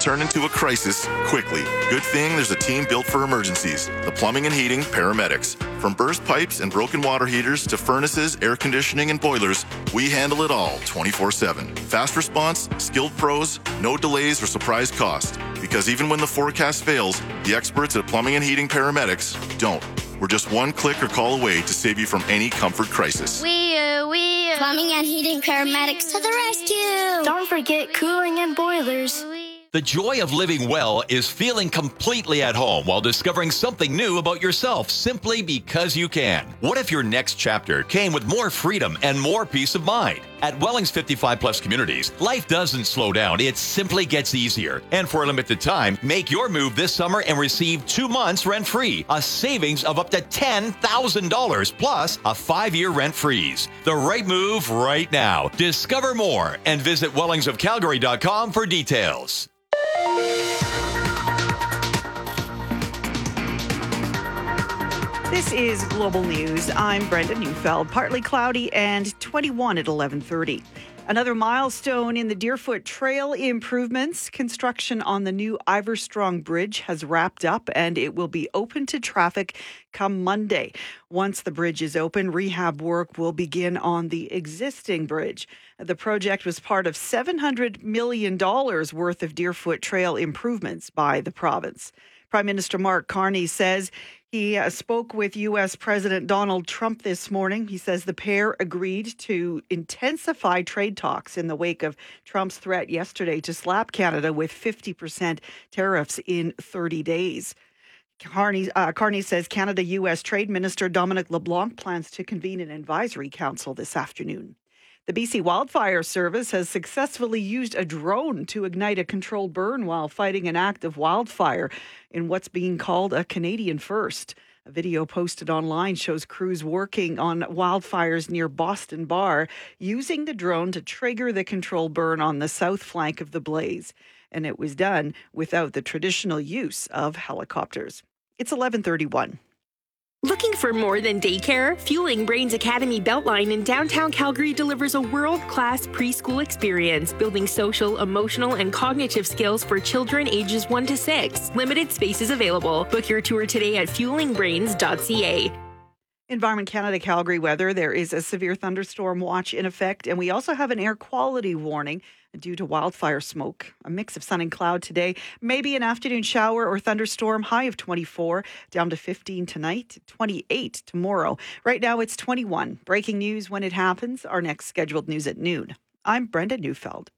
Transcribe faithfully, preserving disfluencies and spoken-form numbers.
turn into a crisis quickly. Good thing there's a team built for emergencies. The Plumbing and Heating Paramedics. From burst pipes and broken water heaters to furnaces, air conditioning, and boilers, we handle it all twenty-four seven. Fast response, skilled pros, no delays or surprise cost. Because even when the forecast fails, the experts at Plumbing and Heating Paramedics don't. We're just one click or call away to save you from any comfort crisis. We, uh, we, uh, Plumbing and Heating Paramedics to the rescue. Don't forget cooling and boilers. The joy of living well is feeling completely at home while discovering something new about yourself simply because you can. What if your next chapter came with more freedom and more peace of mind? At Welling's fifty-five plus communities, life doesn't slow down, it simply gets easier. And for a limited time, make your move this summer and receive two months rent-free, a savings of up to ten thousand dollars, plus a five-year rent freeze. The right move right now. Discover more and visit wellings of calgary dot com for details. This is Global News. I'm Brenda Neufeld. Partly cloudy and twenty-one at eleven thirty. Another milestone in the Deerfoot Trail improvements. Construction on the new Iverstrong Bridge has wrapped up and it will be open to traffic come Monday. Once the bridge is open, rehab work will begin on the existing bridge. The project was part of seven hundred million dollars worth of Deerfoot Trail improvements by the province. Prime Minister Mark Carney says he uh, spoke with U S President Donald Trump this morning. He says the pair agreed to intensify trade talks in the wake of Trump's threat yesterday to slap Canada with fifty percent tariffs in thirty days. Carney, uh, Carney says Canada-U S Trade Minister Dominic LeBlanc plans to convene an advisory council this afternoon. The B C Wildfire Service has successfully used a drone to ignite a controlled burn while fighting an active wildfire in what's being called a Canadian first. A video posted online shows crews working on wildfires near Boston Bar using the drone to trigger the controlled burn on the south flank of the blaze. And it was done without the traditional use of helicopters. It's eleven thirty-one. Looking for more than daycare? Fueling Brains Academy Beltline in downtown Calgary delivers a world-class preschool experience, building social, emotional, and cognitive skills for children ages one to six. Limited spaces available. Book your tour today at fueling brains dot c a. Environment Canada Calgary weather. There is a severe thunderstorm watch in effect, and we also have an air quality warning due to wildfire smoke. A mix of sun and cloud today. Maybe an afternoon shower or thunderstorm. High of twenty-four, down to fifteen tonight, twenty-eight tomorrow. Right now it's twenty-one. Breaking news when it happens. Our next scheduled news at noon. I'm Brenda Neufeld.